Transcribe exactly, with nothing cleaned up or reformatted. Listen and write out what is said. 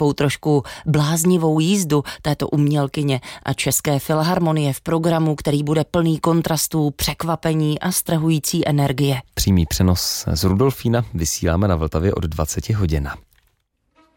takovou trošku bláznivou jízdu této umělkyně a České filharmonie v programu, který bude plný kontrastů, překvapení a strhující energie. Přímý přenos z Rudolfína vysíláme na Vltavě od dvaceti hodin.